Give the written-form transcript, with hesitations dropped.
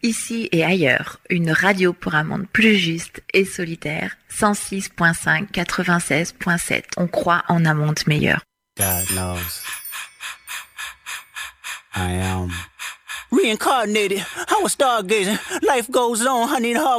Ici et ailleurs, une radio pour un monde plus juste et solitaire. 106.5, 96.7. On croit en un monde meilleur. God knows. I am reincarnated. I was stargazing. Life goes on. I need hard